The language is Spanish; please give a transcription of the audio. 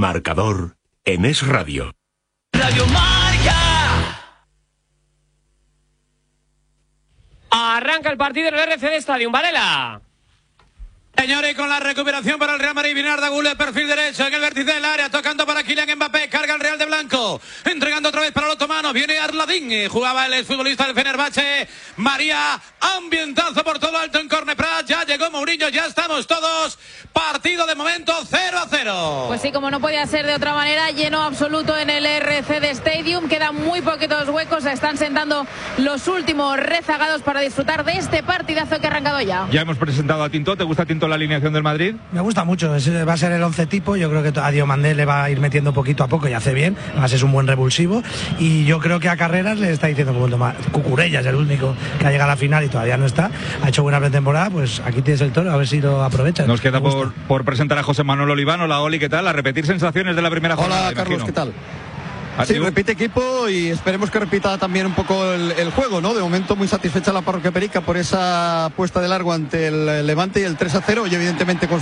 Marcador en Es Radio. Radio Marca. Arranca el partido en el RCD Stadium, Varela. Señores, con la recuperación para el Real Madrid, viene Arda Güler, perfil derecho, en el vértice del área, tocando para Kylian Mbappé, carga el Real de blanco, entregando otra vez para el otomano, viene Arladín, jugaba el futbolista del Fenerbahce, María, ambientazo por todo alto en Corneprat, ya llegó Mourinho, ya estamos todos, partido de momento 0-0. Pues sí, como no podía ser de otra manera, lleno absoluto en el RCD Stadium, quedan muy poquitos huecos, se están sentando los últimos rezagados para disfrutar de este partidazo que ha arrancado ya. Ya hemos presentado a Tinto, ¿te gusta Tinto la alineación del Madrid? Me gusta mucho, va a ser el 11 tipo, yo creo que a Diomandé le va a ir metiendo poquito a poco y hace bien, además es un buen revulsivo y yo creo que a Carreras le está diciendo como tomar, Cucurella es el único que ha llegado a la final y todavía no está, ha hecho buena pretemporada, pues aquí tienes el toro, a ver si lo aprovechas. Nos queda por presentar a José Manuel Oliván. Hola Oli, ¿qué tal? A repetir sensaciones de la primera jornada. Hola Carlos, ¿qué tal? Sí, repite equipo y esperemos que repita también un poco el juego, ¿no? De momento muy satisfecha la Parroquia Perica por esa puesta de largo ante el Levante y el 3-0 y evidentemente con